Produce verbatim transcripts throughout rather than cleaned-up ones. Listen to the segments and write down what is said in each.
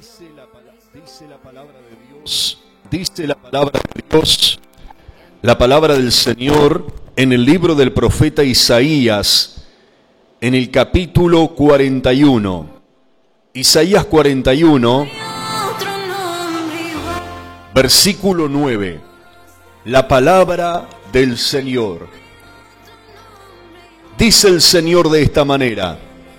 Dice la, dice la palabra de Dios, dice la palabra de Dios, la palabra del Señor en el libro del profeta Isaías, en el capítulo cuarenta y uno. Isaías cuarenta y uno, versículo nueve. La palabra del Señor. Dice el Señor de esta manera: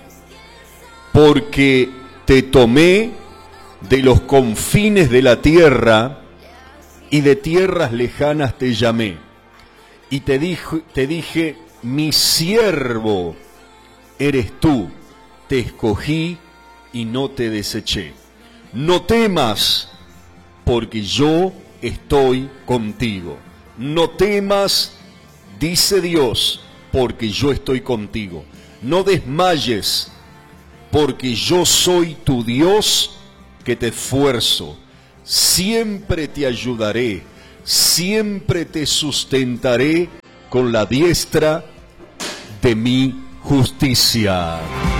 porque te tomé de los confines de la tierra y de tierras lejanas te llamé. Y te dije, te dije, mi siervo eres tú, te escogí y no te deseché. No temas, porque yo estoy contigo. No temas, dice Dios, porque yo estoy contigo. No desmayes, porque yo soy tu Dios que te esfuerzo. Siempre te ayudaré, siempre te sustentaré con la diestra de mi justicia.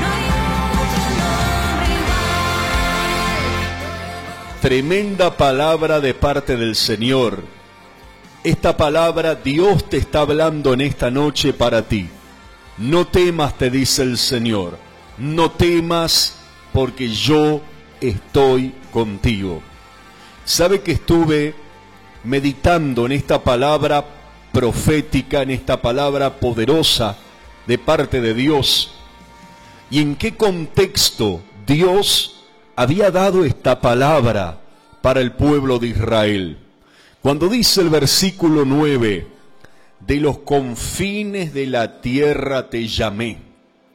Tremenda palabra de parte del Señor. Esta palabra Dios te está hablando en esta noche para ti. No temas, te dice el Señor. No temas, porque yo estoy contigo. ¿Sabe que estuve meditando en esta palabra profética, en esta palabra poderosa de parte de Dios? ¿Y en qué contexto Dios había dado esta palabra para el pueblo de Israel? Cuando dice el versículo nueve, de los confines de la tierra te llamé.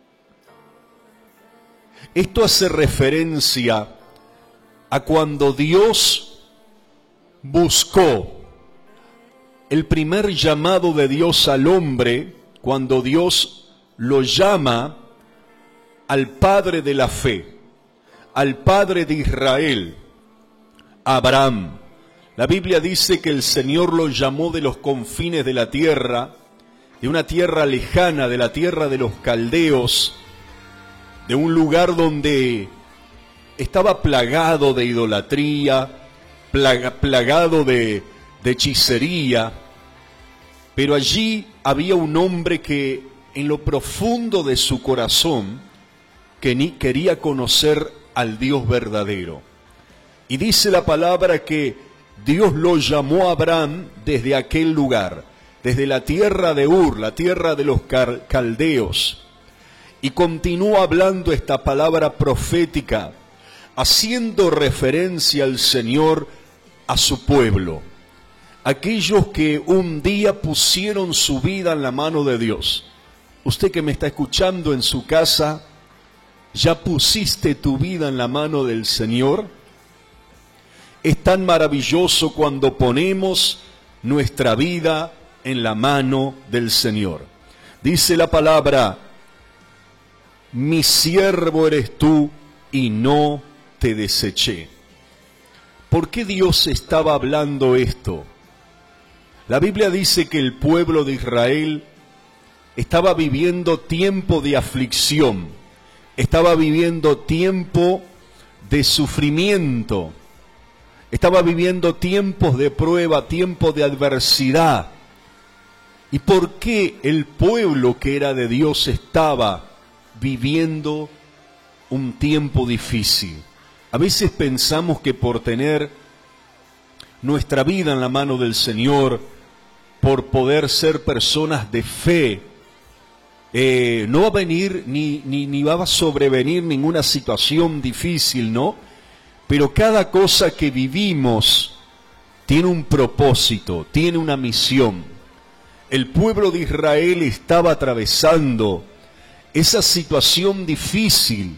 Esto hace referencia a cuando Dios buscó el primer llamado de Dios al hombre, cuando Dios lo llama al padre de la fe, al padre de Israel, Abraham. La Biblia dice que el Señor lo llamó de los confines de la tierra, de una tierra lejana, de la tierra de los caldeos, de un lugar donde estaba plagado de idolatría, plaga, plagado de, de hechicería, pero allí había un hombre que en lo profundo de su corazón que ni quería conocer al Dios verdadero. Y dice la palabra que Dios lo llamó a Abraham desde aquel lugar, desde la tierra de Ur, la tierra de los caldeos. Y continúa hablando esta palabra profética, haciendo referencia al Señor a su pueblo. Aquellos que un día pusieron su vida en la mano de Dios. Usted que me está escuchando en su casa, ¿ya pusiste tu vida en la mano del Señor? Es tan maravilloso cuando ponemos nuestra vida en la mano del Señor. Dice la palabra: mi siervo eres tú y no te deseché. ¿Por qué Dios estaba hablando esto? La Biblia dice que el pueblo de Israel estaba viviendo tiempo de aflicción, estaba viviendo tiempo de sufrimiento, estaba viviendo tiempos de prueba, tiempos de adversidad. ¿Y por qué el pueblo que era de Dios estaba viviendo un tiempo difícil? A veces pensamos que por tener nuestra vida en la mano del Señor, por poder ser personas de fe, eh, no va a venir ni, ni, ni va a sobrevenir ninguna situación difícil, ¿no? Pero cada cosa que vivimos tiene un propósito, tiene una misión. El pueblo de Israel estaba atravesando esa situación difícil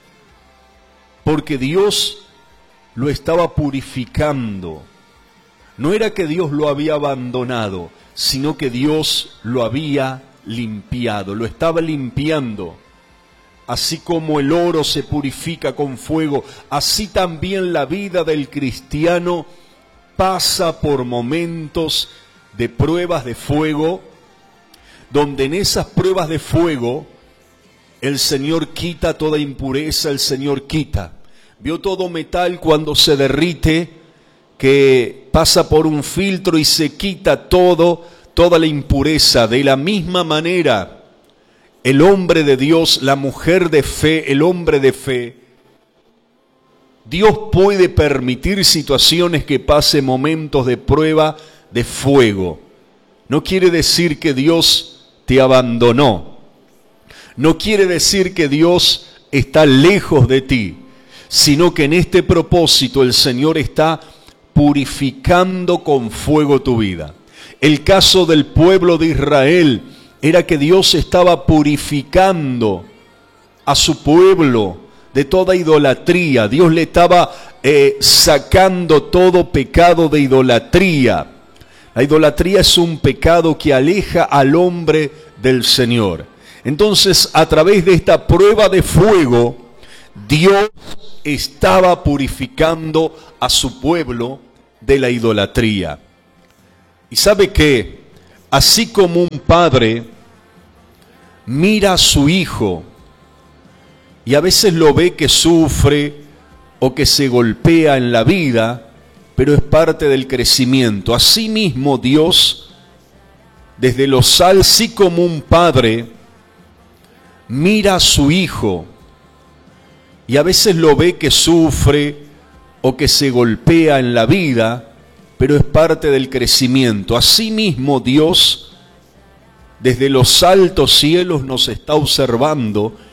porque Dios lo estaba purificando. No era que Dios lo había abandonado, sino que Dios lo había limpiado, lo estaba limpiando. Así como el oro se purifica con fuego, así también la vida del cristiano pasa por momentos de pruebas de fuego, donde en esas pruebas de fuego el Señor quita toda impureza, el Señor quita. ¿Vio todo metal cuando se derrite, que pasa por un filtro y se quita todo, toda la impureza? De la misma manera, el hombre de Dios, la mujer de fe, el hombre de fe, Dios puede permitir situaciones que pasen momentos de prueba, de fuego. No quiere decir que Dios te abandonó. No quiere decir que Dios está lejos de ti, sino que en este propósito el Señor está purificando con fuego tu vida. El caso del pueblo de Israel era que Dios estaba purificando a su pueblo de toda idolatría. Dios le estaba eh, sacando todo pecado de idolatría. La idolatría es un pecado que aleja al hombre del Señor. Entonces, a través de esta prueba de fuego, Dios estaba purificando a su pueblo de la idolatría. ¿Y sabe qué? Así como un padre mira a su hijo y a veces lo ve que sufre o que se golpea en la vida, pero es parte del crecimiento. Asimismo, Dios, desde los altos, así como un padre mira a su hijo y a veces lo ve que sufre o que se golpea en la vida, pero es parte del crecimiento. Asimismo, Dios, desde los altos cielos nos está observando